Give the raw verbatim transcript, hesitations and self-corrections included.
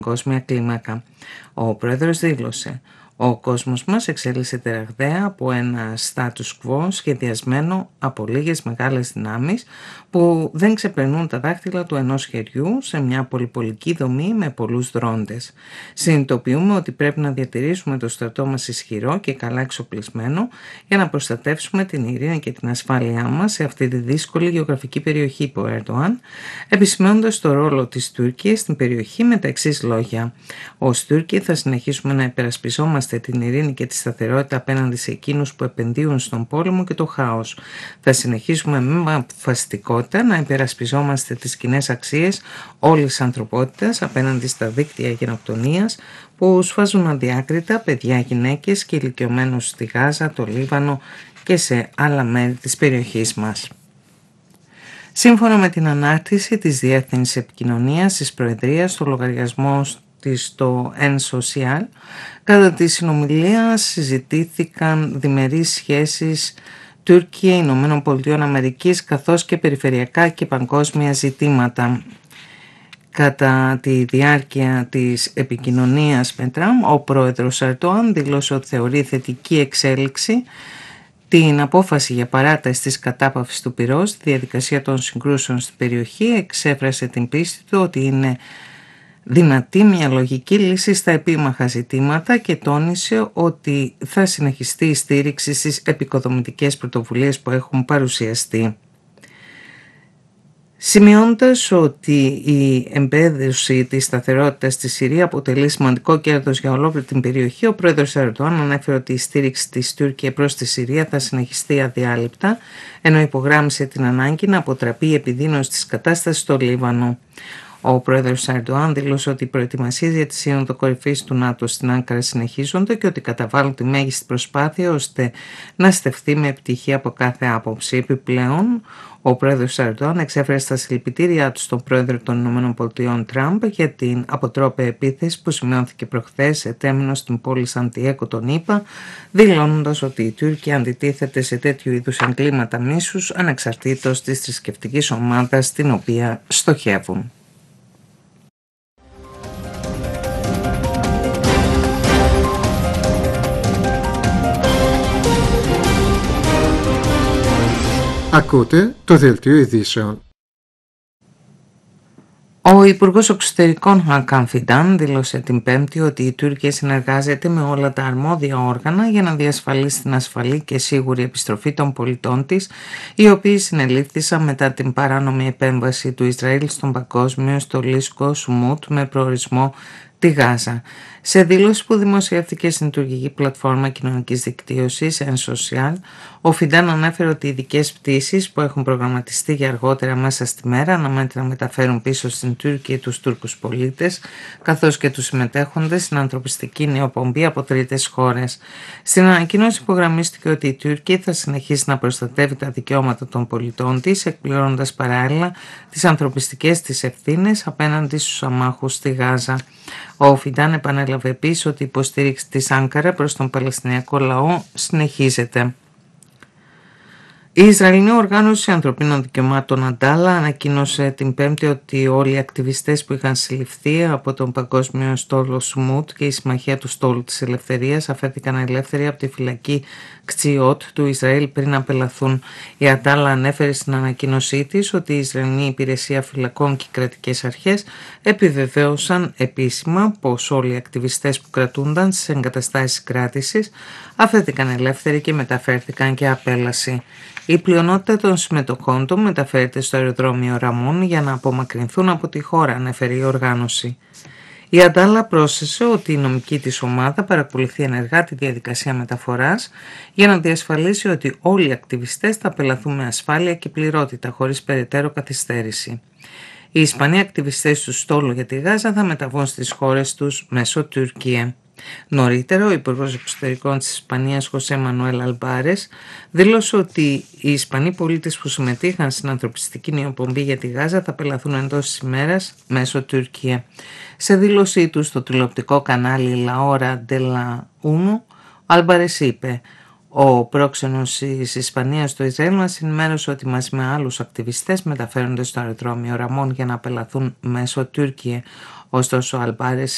παγκόσμια κλίμακα. Ο πρόεδρος δήλωσε: «Ο κόσμος μας εξέλιξεται ραγδαία από ένα status quo σχεδιασμένο από λίγες μεγάλες δυνάμεις που δεν ξεπερνούν τα δάχτυλα του ενός χεριού σε μια πολυπολική δομή με πολλούς δρόντες. Συνειδητοποιούμε ότι πρέπει να διατηρήσουμε το στρατό μας ισχυρό και καλά εξοπλισμένο για να προστατεύσουμε την ειρήνη και την ασφάλειά μας σε αυτή τη δύσκολη γεωγραφική περιοχή», είπε ο Ερντοάν, επισημαίνοντας το ρόλο της Τουρκίας στην περιοχή με τα εξής λόγια: «Ως Τούρκοι θα συνεχίσουμε να υπερασπιζόμαστε την ειρήνη και τη σταθερότητα απέναντι σε εκείνους που επενδύουν στον πόλεμο και το χάος. Θα συνεχίσουμε με αποφασιστικότητα να υπερασπιζόμαστε τις κοινές αξίες όλης της ανθρωπότητας απέναντι στα δίκτυα γενοκτονίας που σφάζουν αδιάκριτα παιδιά, γυναίκες και ηλικιωμένους στη Γάζα, το Λίβανο και σε άλλα μέρη της περιοχής μας». Σύμφωνα με την ανάρτηση της Διεύθυνσης Επικοινωνίας της Προεδρίας στο λογαριασμό της στο N-Social, κατά τη συνομιλία συζητήθηκαν διμερείς σχέσεις Τουρκία, Ηνωμένων Πολιτειών Αμερικής καθώς και περιφερειακά και παγκόσμια ζητήματα. Κατά τη διάρκεια της επικοινωνίας με Τραμπ, ο πρόεδρος Ερντοάν δήλωσε ότι θεωρεί θετική εξέλιξη την απόφαση για παράταση της κατάπαυσης του πυρός στη διαδικασία των συγκρούσεων στην περιοχή. Εξέφρασε την πίστη του ότι είναι δυνατή μια λογική λύση στα επίμαχα ζητήματα και τόνισε ότι θα συνεχιστεί η στήριξη στις επικοδομητικές πρωτοβουλίες που έχουν παρουσιαστεί. Σημειώντας ότι η εμπέδωση της σταθερότητας στη Συρία αποτελεί σημαντικό κέρδος για ολόκληρη την περιοχή, ο πρόεδρος Ερντοάν ανέφερε ότι η στήριξη της Τουρκία προς τη Συρία θα συνεχιστεί αδιάλειπτα, ενώ υπογράμμισε την ανάγκη να αποτραπεί η επιδείνωση της κατάστασης στο Λίβανο. Ο πρόεδρος Ερντοάν δήλωσε ότι οι προετοιμασίες για τη Σύνοδο Κορυφής του ΝΑΤΟ στην Άνκαρα συνεχίζονται και ότι καταβάλουν τη μέγιστη προσπάθεια ώστε να στεφθεί με επιτυχία από κάθε άποψη. Επιπλέον, ο πρόεδρος Ερντοάν εξέφρασε τα συλληπιτήριά του στον πρόεδρο των ΗΠΑ Τραμπ για την αποτρόπαια επίθεση που σημειώθηκε προχθές ετέμινο στην πόλη Σαντιέγκο των ΗΠΑ, δηλώνοντας ότι η Τουρκία αντιτίθεται σε τέτοιου είδους εγκλήματα μίσους ανεξαρτήτως της θρησκευτικής ομάδας στην οποία στοχεύουν. Ακούτε το Δελτίο Ειδήσεων. Ο Υπουργός Εξωτερικών Χακάν Φιντάν δήλωσε την Πέμπτη ότι η Τουρκία συνεργάζεται με όλα τα αρμόδια όργανα για να διασφαλίσει την ασφαλή και σίγουρη επιστροφή των πολιτών της, οι οποίοι συνελήφθησαν μετά την παράνομη επέμβαση του Ισραήλ στον παγκόσμιο στολίσκο Σουμούτ με προορισμό τη Γάζα. Σε δήλωση που δημοσιεύτηκε στην τουρκική πλατφόρμα κοινωνικής δικτύωσης N-Social, ο Φιντάν ανέφερε ότι οι ειδικές πτήσεις που έχουν προγραμματιστεί για αργότερα μέσα στη μέρα αναμένεται να μεταφέρουν πίσω στην Τουρκία τους Τούρκους πολίτες, καθώς και τους συμμετέχοντες στην ανθρωπιστική νεοπομπή από τρίτες χώρες. Στην ανακοίνωση υπογραμμίστηκε ότι η Τουρκία θα συνεχίσει να προστατεύει τα δικαιώματα των πολιτών της, εκπληρώνοντας παράλληλα τις ανθρωπιστικές της ευθύνες απέναντι στους αμάχους στη Γάζα. Ο Φιντάν επανέλαβε επίσης ότι η υποστήριξη της Άνκαρα προς τον Παλαιστινιακό λαό συνεχίζεται. Η Ισραηλινή Οργάνωση Ανθρωπίνων Δικαιωμάτων Αντάλα ανακοίνωσε την Πέμπτη ότι όλοι οι ακτιβιστές που είχαν συλληφθεί από τον Παγκόσμιο Στόλο Σουμούτ και η Συμμαχία του Στόλου της Ελευθερίας αφέθηκαν ελεύθεροι από τη φυλακή Κτσιότ του Ισραήλ πριν απελαθούν. Η Αντάλα ανέφερε στην ανακοίνωσή της ότι η Ισραηλινή Υπηρεσία Φυλακών και οι κρατικές αρχές επιβεβαίωσαν επίσημα πως όλοι οι ακτιβιστές που κρατούνταν στις εγκαταστάσεις κράτησης αφέθηκαν ελεύθεροι και μεταφέρθηκαν για απέλαση. Η πλειονότητα των συμμετοχών του μεταφέρεται στο αεροδρόμιο Ραμών για να απομακρυνθούν από τη χώρα, ανέφερε η οργάνωση. Η Αντάλα πρόσθεσε ότι η νομική της ομάδα παρακολουθεί ενεργά τη διαδικασία μεταφοράς για να διασφαλίσει ότι όλοι οι ακτιβιστές θα απελαθούν με ασφάλεια και πληρότητα χωρίς περαιτέρω καθυστέρηση. Οι Ισπανοί ακτιβιστές του Στόλου για τη Γάζα θα μεταβούν στις χώρες τους μέσω Τουρκία. Νωρίτερα, ο Υπουργός Εξωτερικών της Ισπανίας, Χωσέ Μανουέλ Αλμπάρες, δήλωσε ότι οι Ισπανοί πολίτες που συμμετείχαν στην ανθρωπιστική νεοπομπή για τη Γάζα θα απελαθούν εντός της ημέρας μέσω Τουρκία. Σε δήλωσή του στο τηλεοπτικό κανάλι La Hora de la Uno, ο Αλμπάρες είπε: «Ο πρόξενος της Ισπανίας στο Ισραήλ μας ενημέρωσε ότι μαζί με άλλους ακτιβιστές μεταφέρονται στο αεροδρόμιο Ραμών για να απελαθούν μέσω Τουρκία». Ωστόσο, ο Αλμπάρες